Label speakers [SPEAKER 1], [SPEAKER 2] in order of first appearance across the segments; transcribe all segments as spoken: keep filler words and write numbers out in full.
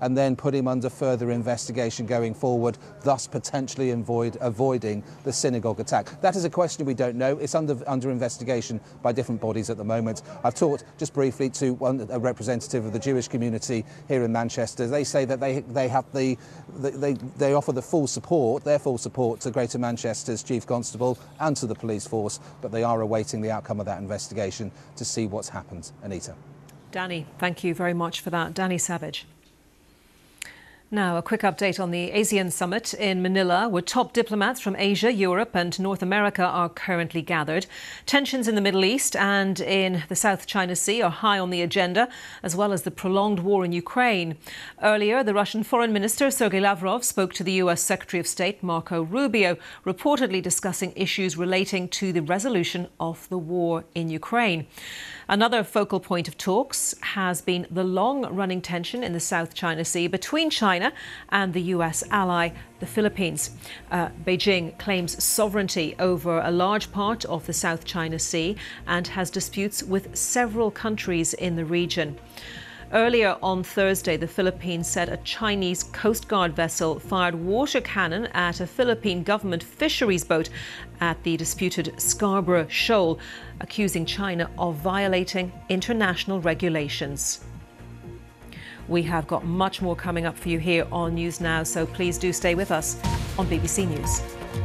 [SPEAKER 1] and then put him under further investigation going forward, thus potentially avoid, avoiding the synagogue attack? That is a question we don't know. It's under, under investigation by different bodies at the moment. I've talked just briefly to one, a representative of the Jewish community here in Manchester. They say that they, they have the, they, they offer the full support, their full support to Greater Manchester's Chief Constable and to the police force, but they are awaiting the outcome of that investigation to see what's happened. Anita.
[SPEAKER 2] Danny, thank you very much for that. Danny Savage. Now, a quick update on the ASEAN summit in Manila, where top diplomats from Asia, Europe and North America are currently gathered. Tensions in the Middle East and in the South China Sea are high on the agenda, as well as the prolonged war in Ukraine. Earlier, the Russian Foreign Minister Sergei Lavrov spoke to the U S Secretary of State Marco Rubio, reportedly discussing issues relating to the resolution of the war in Ukraine. Another focal point of talks has been the long-running tension in the South China Sea between China and the U S ally, the Philippines. Uh, Beijing claims sovereignty over a large part of the South China Sea and has disputes with several countries in the region. Earlier on Thursday, the Philippines said a Chinese Coast Guard vessel fired water cannon at a Philippine government fisheries boat at the disputed Scarborough Shoal, accusing China of violating international regulations. We have got much more coming up for you here on News Now, so please do stay with us on B B C News.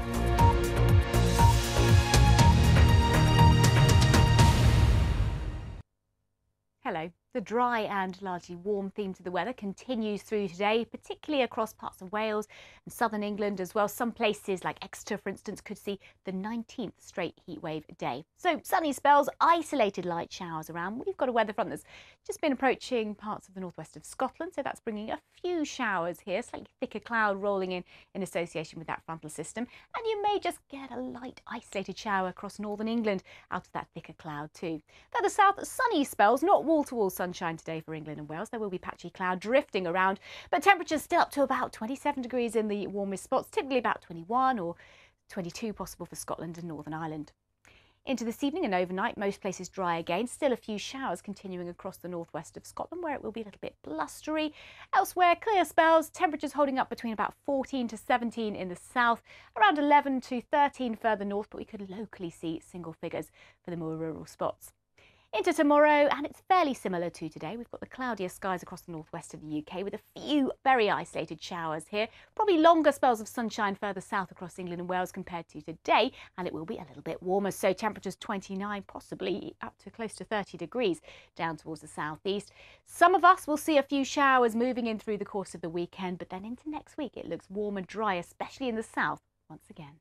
[SPEAKER 3] Hello. The dry and largely warm theme to the weather continues through today, particularly across parts of Wales and southern England as well. Some places like Exeter, for instance, could see the nineteenth straight heatwave day. So sunny spells, isolated light showers around. We've got a weather front that's just been approaching parts of the northwest of Scotland, so that's bringing a few showers here, slightly thicker cloud rolling in in association with that frontal system. And you may just get a light isolated shower across northern England out of that thicker cloud too. Further south, sunny spells, not wall-to-wall sun sunshine today for England and Wales. There will be patchy cloud drifting around, but temperatures still up to about twenty-seven degrees in the warmest spots, typically about twenty-one or twenty-two possible for Scotland and Northern Ireland. Into this evening and overnight, most places dry again. Still a few showers continuing across the northwest of Scotland, where it will be a little bit blustery. Elsewhere, clear spells, temperatures holding up between about fourteen to seventeen in the south, around eleven to thirteen further north, but we could locally see single figures for the more rural spots. Into tomorrow, and it's fairly similar to today. We've got the cloudiest skies across the northwest of the U K with a few very isolated showers here. Probably longer spells of sunshine further south across England and Wales compared to today, and it will be a little bit warmer. So temperatures twenty-nine, possibly up to close to thirty degrees down towards the southeast. Some of us will see a few showers moving in through the course of the weekend, but then into next week it looks warm and dry, especially in the south once again.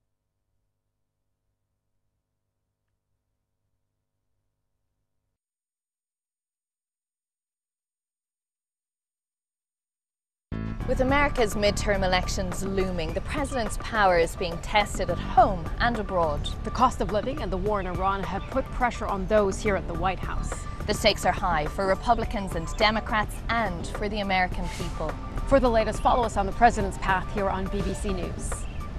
[SPEAKER 4] With America's midterm elections looming, the president's power is being tested at home and abroad.
[SPEAKER 5] The cost of living and the war in Iran have put pressure on those here at the White House.
[SPEAKER 4] The stakes are high for Republicans and Democrats and for the American people.
[SPEAKER 5] For the latest, follow us on the president's path here on B B C News.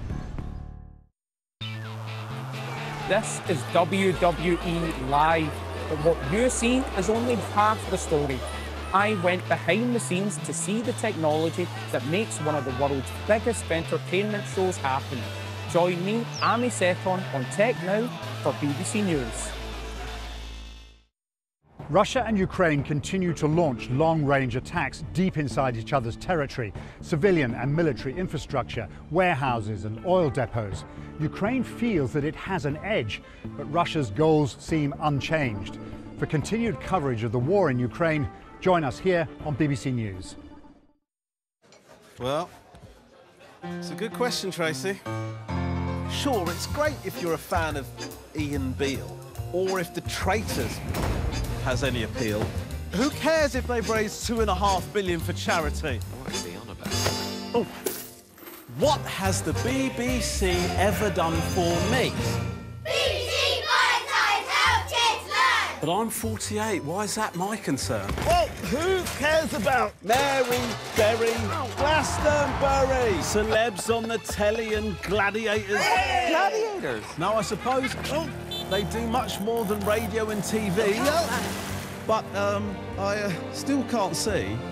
[SPEAKER 6] This is W W E Live, but what you're seeing is only half the story. I went behind the scenes to see the technology that makes one of the world's biggest entertainment shows happen. Join me, Amy Seton, on Tech Now for B B C News.
[SPEAKER 7] Russia and Ukraine continue to launch long-range attacks deep inside each other's territory, civilian and military infrastructure, warehouses and oil depots. Ukraine feels that it has an edge, but Russia's goals seem unchanged. For continued coverage of the war in Ukraine, join us here on B B C News.
[SPEAKER 8] Well, it's a good question, Tracy. Sure, it's great if you're a fan of Ian Beale, or if The Traitors has any appeal. Who cares if they've raised two and a half billion for charity?
[SPEAKER 9] What is he on about?
[SPEAKER 8] Oh, what has the B B C ever done for me? But I'm forty-eight, why is that my concern? Well, who cares about Mary Berry, Glastonbury, celebs on the telly and gladiators? Hey! Gladiators? No, I suppose oh, they do much more than radio and T V. But um, I uh, still can't see